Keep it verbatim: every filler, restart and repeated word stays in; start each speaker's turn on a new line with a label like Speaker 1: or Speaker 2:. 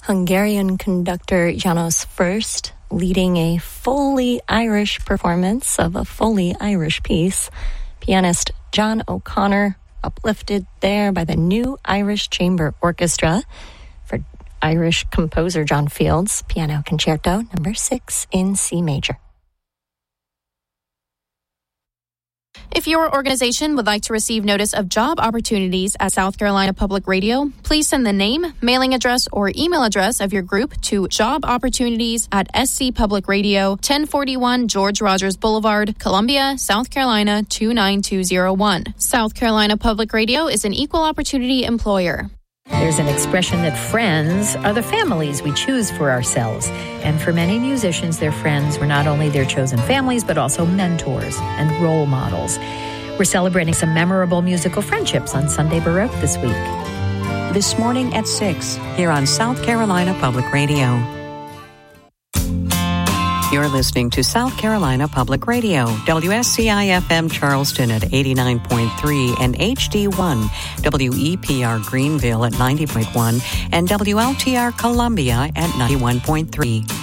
Speaker 1: Hungarian conductor János First leading a fully Irish performance of a fully Irish piece. Pianist John O'Connor uplifted there by the New Irish Chamber Orchestra. For Irish composer John Fields, Piano Concerto number six in C major.
Speaker 2: If your organization would like to receive notice of job opportunities at South Carolina Public Radio, please send the name, mailing address, or email address of your group to job opportunities at S C Public Radio, ten forty-one George Rogers Boulevard, Columbia, South Carolina two nine two zero one. South Carolina Public Radio is an equal opportunity employer.
Speaker 3: There's an expression that friends are the families we choose for ourselves. And for many musicians, their friends were not only their chosen families, but also mentors and role models. We're celebrating some memorable musical friendships on Sunday Baroque this week.
Speaker 4: This morning at six, here on South Carolina Public Radio. You're listening to South Carolina Public Radio, W S C I F M Charleston at eighty-nine point three and H D one, W E P R Greenville at ninety point one, and W L T R Columbia at ninety-one point three.